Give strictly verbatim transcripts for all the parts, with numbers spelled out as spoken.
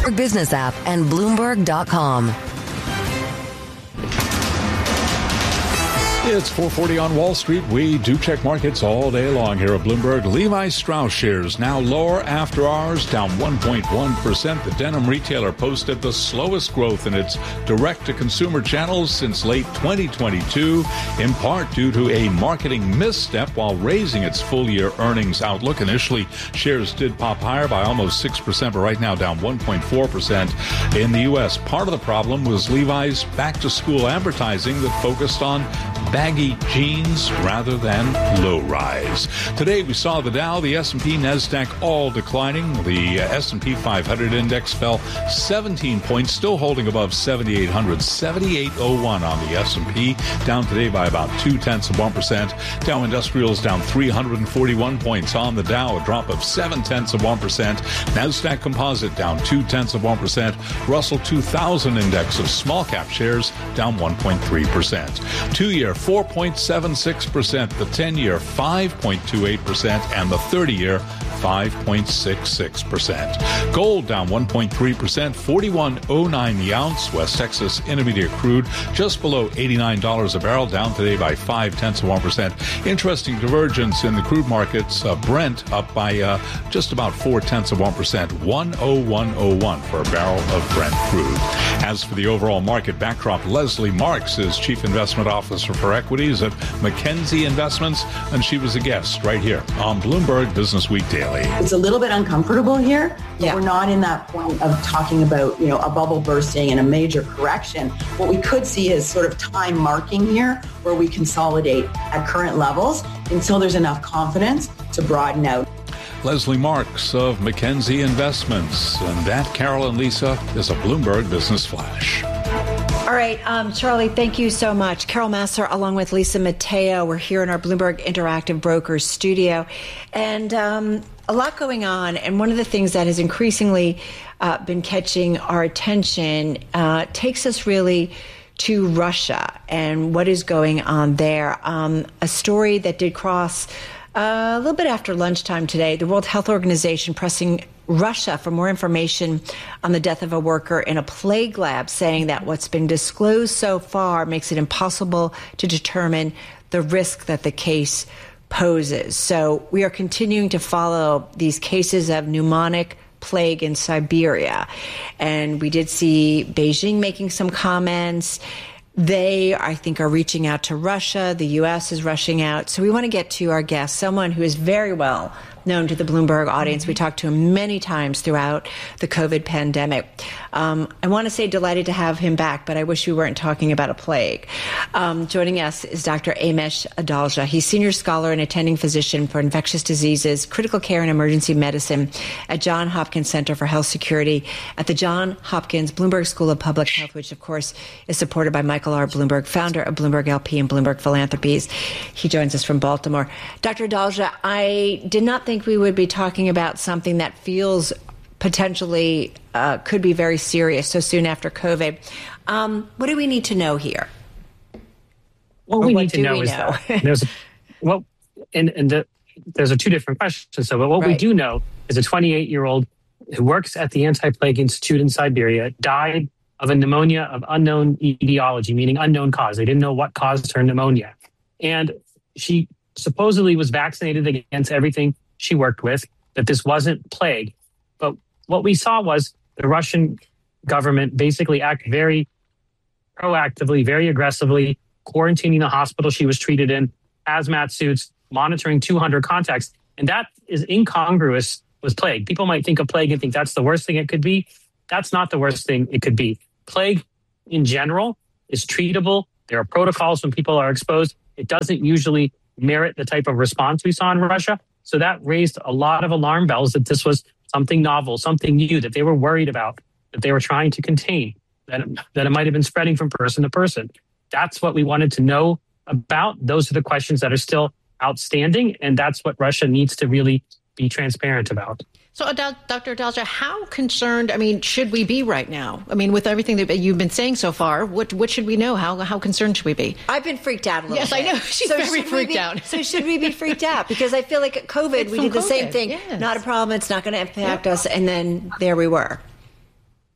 Bloomberg Business app, and Bloomberg dot com. It's four forty on Wall Street. We do check markets all day long here at Bloomberg. Levi Strauss shares now lower after hours, down one point one percent. The denim retailer posted the slowest growth in its direct-to-consumer channels since late twenty twenty-two, in part due to a marketing misstep while raising its full-year earnings outlook. Initially, shares did pop higher by almost six percent, but right now down one point four percent in the U S. Part of the problem was Levi's back-to-school advertising that focused on baggy jeans rather than low-rise. Today we saw the Dow, the S and P, NASDAQ all declining. The S and P five hundred index fell seventeen points, still holding above seventy-eight hundred, seventy-eight oh one on the S and P, down today by about two-tenths of one percent. Dow Industrials down three hundred forty-one points on the Dow, a drop of seven-tenths of one percent. NASDAQ Composite down two-tenths of one percent. Russell two thousand index of small-cap shares down one point three percent. Two-year four point seven six percent, the ten-year five point two eight percent, and the thirty-year five point six six percent. Gold down one point three percent, forty-one oh nine the ounce. West Texas Intermediate crude just below eighty-nine dollars a barrel, down today by five-tenths of one percent. Interesting divergence in the crude markets. Uh, Brent up by uh, just about four-tenths of one percent, one oh one oh one for a barrel of Brent crude. As for the overall market backdrop, Leslie Marks is Chief Investment Officer for Equities at Mackenzie Investments, and she was a guest right here on Bloomberg Business Week Daily. It's a little bit uncomfortable here, but yeah. we're not in that point of talking about, you know, a bubble bursting and a major correction. What we could see is sort of time marking here where we consolidate at current levels until there's enough confidence to broaden out. Leslie Marks of Mackenzie Investments. And that, Carol and Lisa, is a Bloomberg Business Flash. All right, um, Charlie, thank you so much. Carol Massar, along with Lisa Mateo, we're here in our Bloomberg Interactive Brokers studio. And um, a lot going on. And one of the things that has increasingly uh, been catching our attention uh, takes us really to Russia and what is going on there. Um, a story that did cross Uh, a little bit after lunchtime today, the World Health Organization pressing Russia for more information on the death of a worker in a plague lab, saying that what's been disclosed so far makes it impossible to determine the risk that the case poses. So we are continuing to follow these cases of pneumonic plague in Siberia. And we did see Beijing making some comments. They, I think, are reaching out to Russia. The U S is rushing out. So we want to get to our guest, someone who is very well known to the Bloomberg audience. We talked to him many times throughout the COVID pandemic. Um, I want to say delighted to have him back, but I wish we weren't talking about a plague. Um, joining us is Doctor Amesh Adalja. He's senior scholar and attending physician for infectious diseases, critical care and emergency medicine at Johns Hopkins Center for Health Security at the Johns Hopkins Bloomberg School of Public Health, which, of course, is supported by Michael R. Bloomberg, founder of Bloomberg L P and Bloomberg Philanthropies. He joins us from Baltimore. Doctor Adalja, I did not think we would be talking about something that feels potentially uh, could be very serious so soon after COVID. Um, what do we need to know here? What we what need to know is know? that there's, well, and, and the, there's a two different questions. So, but what right. we do know is a twenty-eight-year-old who works at the Anti-Plague Institute in Siberia died of a pneumonia of unknown etiology, meaning unknown cause. They didn't know what caused her pneumonia. And she supposedly was vaccinated against everything she worked with, that this wasn't plague. But what we saw was the Russian government basically act very proactively, very aggressively, quarantining the hospital she was treated in, hazmat suits, monitoring two hundred contacts. And that is incongruous with plague. People might think of plague and think that's the worst thing it could be. That's not the worst thing it could be. Plague in general is treatable. There are protocols when people are exposed. It doesn't usually merit the type of response we saw in Russia. So that raised a lot of alarm bells that this was something novel, something new, that they were worried about, that they were trying to contain, that it, that it might have been spreading from person to person. That's what we wanted to know about. Those are the questions that are still outstanding, and that's what Russia needs to really be transparent about. So, Doctor Adalja, how concerned, I mean, should we be right now? I mean, with everything that you've been saying so far, what what should we know? How how concerned should we be? I've been freaked out a little yes, bit. Yes, I know. She's so very freaked be, out. So should we be freaked out? Because I feel like COVID, it's we did the COVID, same thing. Yes. Not a problem. It's not going to impact yep. us. And then there we were.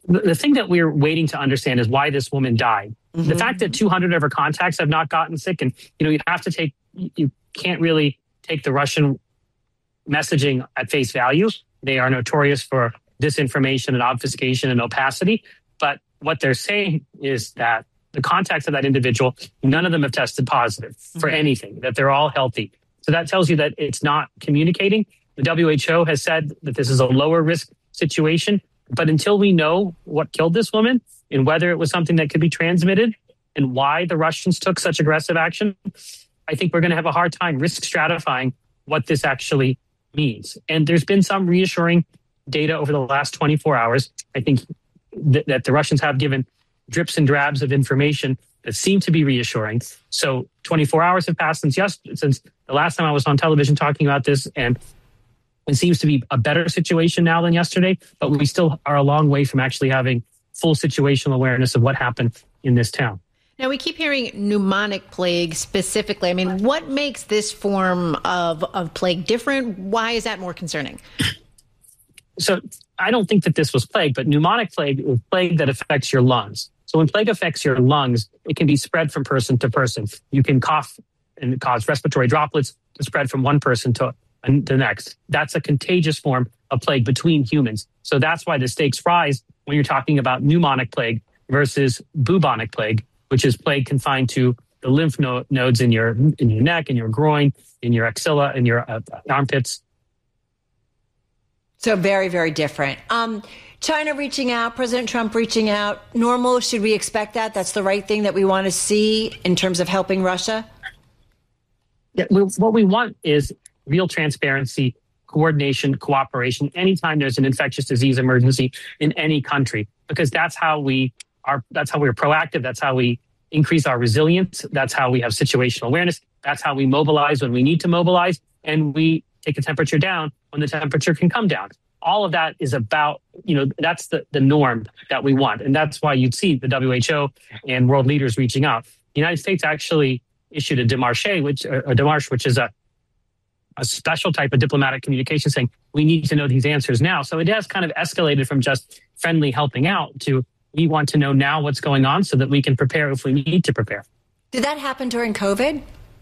the, the thing that we're waiting to understand is why this woman died. Mm-hmm. The fact that two hundred of her contacts have not gotten sick, and you know, you have to take, you can't really take the Russian messaging at face value. They are notorious for disinformation and obfuscation and opacity. But what they're saying is that the contacts of that individual, none of them have tested positive for mm-hmm. anything, that they're all healthy. So that tells you that it's not communicating. The W H O has said that this is a lower risk situation. But until we know what killed this woman and whether it was something that could be transmitted and why the Russians took such aggressive action, I think we're going to have a hard time risk stratifying what this actually means. And there's been some reassuring data over the last twenty-four hours. I think th- that the Russians have given drips and drabs of information that seem to be reassuring. So twenty-four hours have passed since yes, since the last time I was on television talking about this, and it seems to be a better situation now than yesterday, but we still are a long way from actually having full situational awareness of what happened in this town. Now, we keep hearing pneumonic plague specifically. I mean, what makes this form of, of plague different? Why is that more concerning? So I don't think that this was plague, but pneumonic plague is plague that affects your lungs. So when plague affects your lungs, it can be spread from person to person. You can cough and cause respiratory droplets to spread from one person to the next. That's a contagious form of plague between humans. So that's why the stakes rise when you're talking about pneumonic plague versus bubonic plague, which is plague confined to the lymph no- nodes in your in your neck, in your groin, in your axilla, in your uh, armpits. So very, very different. Um, China reaching out, President Trump reaching out, normal, should we expect that? That's the right thing that we want to see in terms of helping Russia? Yeah, we, what we want is real transparency, coordination, cooperation, anytime there's an infectious disease emergency in any country, because that's how we are, that's how we're proactive. That's how we increase our resilience. That's how we have situational awareness. That's how we mobilize when we need to mobilize. And we take the temperature down when the temperature can come down. All of that is about, you know, that's the, the norm that we want. And that's why you'd see the W H O and world leaders reaching out. The United States actually issued a démarche, which, a démarche, which is a a special type of diplomatic communication saying, we need to know these answers now. So it has kind of escalated from just friendly helping out to we want to know now what's going on so that we can prepare if we need to prepare. Did that happen during COVID?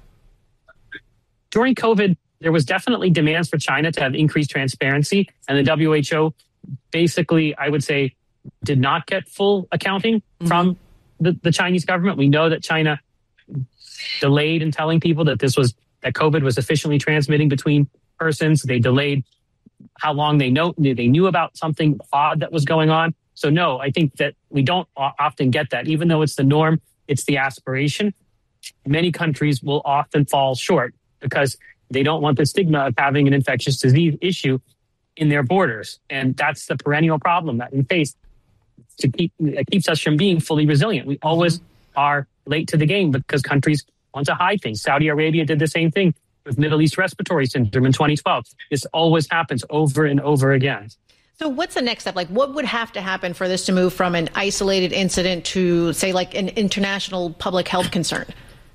During COVID, there was definitely demands for China to have increased transparency. And the W H O basically, I would say, did not get full accounting mm-hmm. from the, the Chinese government. We know that China delayed in telling people that this was that COVID was efficiently transmitting between persons. They delayed how long they know they knew about something odd that was going on. So no, I think that we don't often get that. Even though it's the norm, it's the aspiration. Many countries will often fall short because they don't want the stigma of having an infectious disease issue in their borders. And that's the perennial problem that we face to keep, that keeps us from being fully resilient. We always are late to the game because countries want to hide things. Saudi Arabia did the same thing with Middle East respiratory syndrome in twenty twelve. This always happens over and over again. So what's the next step? Like, what would have to happen for this to move from an isolated incident to, say, like an international public health concern?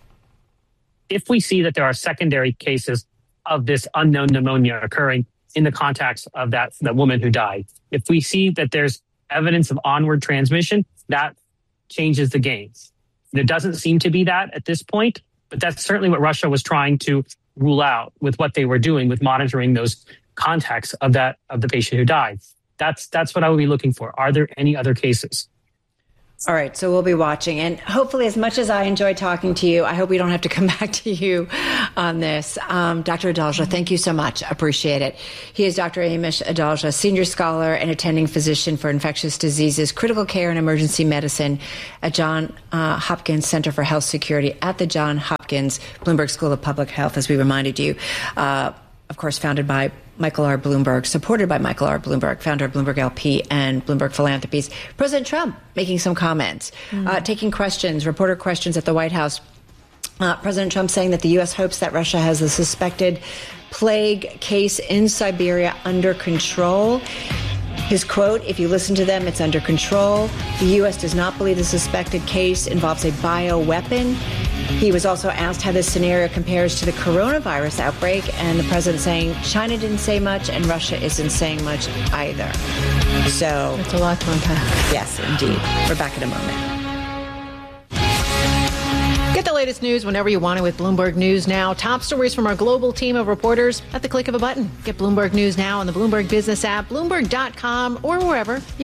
If we see that there are secondary cases of this unknown pneumonia occurring in the contacts of that the woman who died, if we see that there's evidence of onward transmission, that changes the game. There doesn't seem to be that at this point, but that's certainly what Russia was trying to rule out with what they were doing with monitoring those contacts of that of the patient who died. That's that's what I would be looking for. Are there any other cases? All right, so we'll be watching. And hopefully, as much as I enjoyed talking to you, I hope we don't have to come back to you on this. Um, Doctor Adalja, thank you so much. Appreciate it. He is Doctor Amish Adalja, senior scholar and attending physician for infectious diseases, critical care and emergency medicine at Johns uh, Hopkins Center for Health Security at the Johns Hopkins Bloomberg School of Public Health, as we reminded you. Uh, of course, founded by Michael R. Bloomberg, supported by Michael R. Bloomberg, founder of Bloomberg L P and Bloomberg Philanthropies. President Trump making some comments, mm. uh, taking questions, reporter questions at the White House. Uh, President Trump saying that the U S hopes that Russia has a suspected plague case in Siberia under control. His quote, if you listen to them, it's under control. The U S does not believe the suspected case involves a bioweapon. He was also asked how this scenario compares to the coronavirus outbreak, and the president saying China didn't say much and Russia isn't saying much either. So it's a lot to unpack. Yes, indeed. We're back in a moment. Get the latest news whenever you want it with Bloomberg News Now. Top stories from our global team of reporters at the click of a button. Get Bloomberg News Now on the Bloomberg Business app, Bloomberg dot com, or wherever